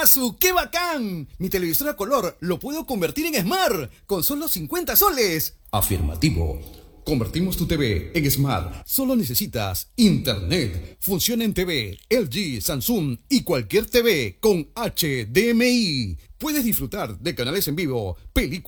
¡Asu! ¡Qué bacán! Mi televisor a color lo puedo convertir en Smart con solo 50 soles. Afirmativo. Convertimos tu TV en Smart. Solo necesitas Internet. Funciona en TV, LG, Samsung y cualquier TV con HDMI. Puedes disfrutar de canales en vivo, películas.